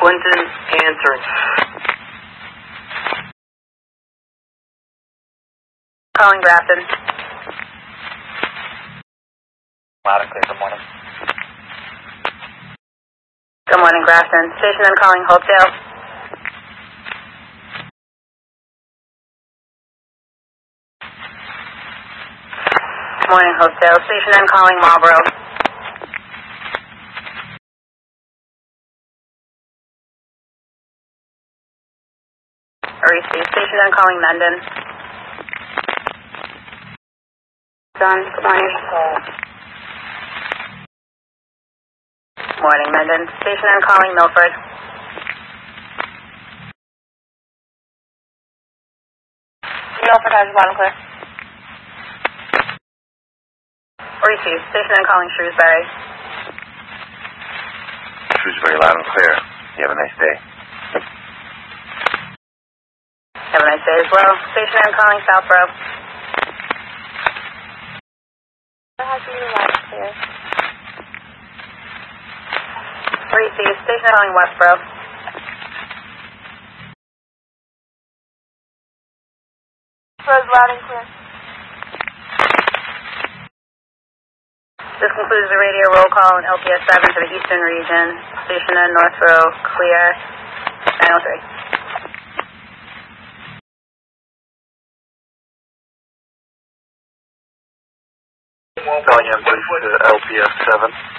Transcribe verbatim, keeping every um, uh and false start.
Clinton answering. Calling Grafton. Loud and clear, good morning. Good morning, Grafton. Station then calling Hopedale. Morning, Hopedale. Station then calling Marlboro. Receive. Station then calling Mendon. Done. Good morning. Morning, Mendon. Station then calling Milford. Milford has loud and clear. Receive. Station then calling Shrewsbury. Shrewsbury, loud and clear. You have a nice day. Have a nice day as well. Station then calling Southborough. How do you loud and clear? Receive. Station then calling Westboro. Rose loud and clear. This concludes the radio roll call in L P S seven for the Eastern Region. Station in North Row, clear, nine oh three. Calling in to L P S seven.